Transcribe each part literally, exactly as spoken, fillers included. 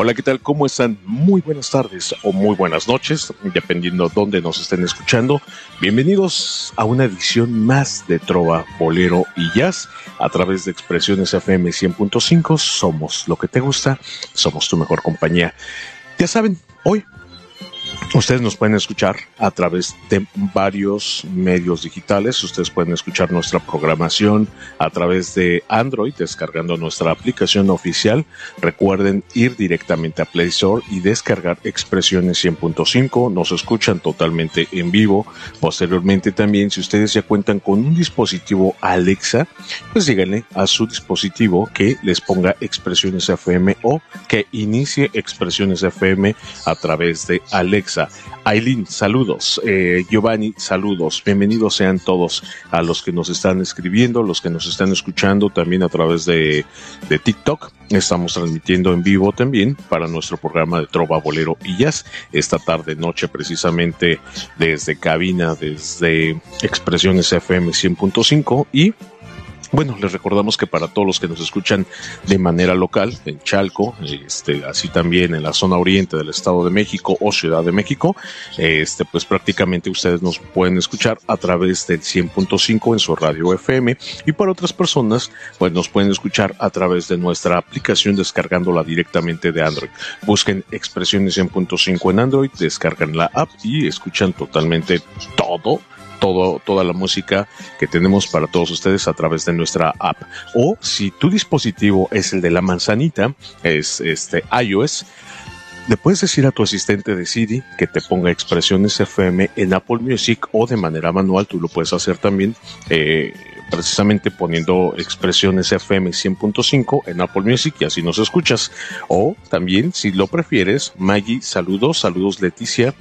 Hola, ¿qué tal? ¿Cómo están? Muy buenas tardes o muy buenas noches, dependiendo dónde nos estén escuchando. Bienvenidos a una edición más de Trova, Bolero y Jazz a través de Expresiones F M cien punto cinco. Somos lo que te gusta, somos tu mejor compañía. Ya saben, hoy ustedes nos pueden escuchar a través de varios medios digitales. Ustedes pueden escuchar nuestra programación a través de Android, descargando nuestra aplicación oficial. Recuerden ir directamente a Play Store y descargar Expresiones cien punto cinco. Nos escuchan totalmente en vivo. Posteriormente también, si ustedes ya cuentan con un dispositivo Alexa, pues díganle a su dispositivo que les ponga Expresiones F M o que inicie Expresiones F M a través de Alexa. Aileen, saludos. Eh, Giovanni, saludos. Bienvenidos sean todos a los que nos están escribiendo, los que nos están escuchando también a través de, de TikTok. Estamos transmitiendo en vivo también para nuestro programa de Trova, Bolero y Jazz esta tarde noche, precisamente desde cabina, desde Expresiones F M cien punto cinco. Y bueno, les recordamos que para todos los que nos escuchan de manera local, en Chalco, este, así también en la zona oriente del Estado de México o Ciudad de México, este, pues prácticamente ustedes nos pueden escuchar a través del cien punto cinco en su radio F M, y para otras personas, pues nos pueden escuchar a través de nuestra aplicación descargándola directamente de Android. Busquen Expresiones cien punto cinco en Android, descargan la app y escuchan totalmente todo. Todo, toda la música que tenemos para todos ustedes a través de nuestra app. O si tu dispositivo es el de la manzanita, es este iOS, le puedes decir a tu asistente de Siri que te ponga Expresiones F M en Apple Music, o de manera manual tú lo puedes hacer también, eh, precisamente poniendo Expresiones F M cien punto cinco en Apple Music, y así nos escuchas. O también, si lo prefieres, Maggie, saludos, saludos Leticia.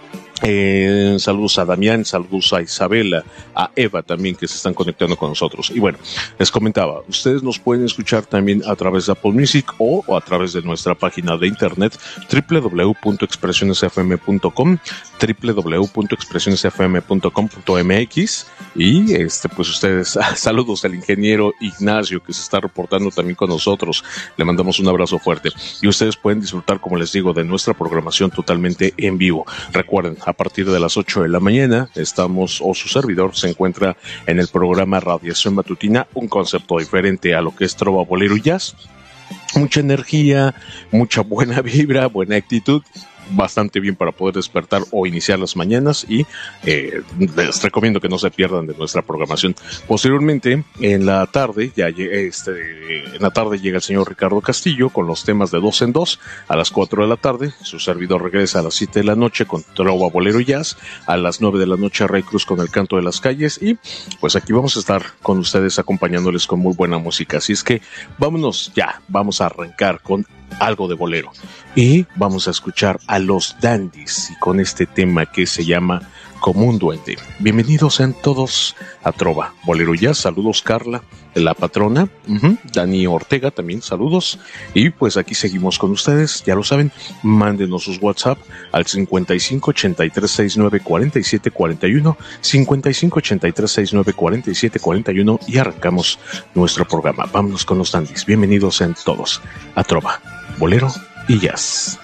Eh, saludos a Damián, saludos a Isabela, a Eva también, que se están conectando con nosotros. Y bueno, les comentaba, ustedes nos pueden escuchar también a través de Apple Music o, o a través de nuestra página de internet doble u doble u doble u punto expresiones f m punto com, doble u doble u doble u punto expresiones f m punto com punto m x. Y este pues ustedes, saludos al ingeniero Ignacio, que se está reportando también con nosotros, le mandamos un abrazo fuerte. Y ustedes pueden disfrutar, como les digo, de nuestra programación totalmente en vivo. Recuerden, a partir de las ocho de la mañana estamos, o su servidor se encuentra en el programa Radiación Matutina, un concepto diferente a lo que es Trova, Bolero y Jazz. Mucha energía, mucha buena vibra, buena actitud, bastante bien para poder despertar o iniciar las mañanas, y eh, les recomiendo que no se pierdan de nuestra programación. Posteriormente, en la tarde, ya este, en la tarde llega el señor Ricardo Castillo con los temas de dos en dos a las cuatro de la tarde. Su servidor regresa a las siete de la noche con Trova, Bolero y Jazz. A las nueve de la noche Ray Cruz con el canto de las calles, y pues aquí vamos a estar con ustedes acompañándoles con muy buena música. Así es que vámonos ya, vamos a arrancar con algo de bolero y vamos a escuchar a los Dandies y con este tema que se llama Como un duende. Bienvenidos sean todos a Trova, Bolero y Jazz. Saludos Carla, la patrona, uh-huh. Dani Ortega también, saludos. Y pues aquí seguimos con ustedes, ya lo saben, mándenos sus WhatsApp al cincuenta y cinco ochenta y tres sesenta y nueve cuarenta y siete cuarenta y uno, cincuenta y cinco ochenta y tres sesenta y nueve cuarenta y siete cuarenta y uno, y arrancamos nuestro programa. Vámonos con los Dandies. Bienvenidos sean todos a Trova, Bolero y Jazz.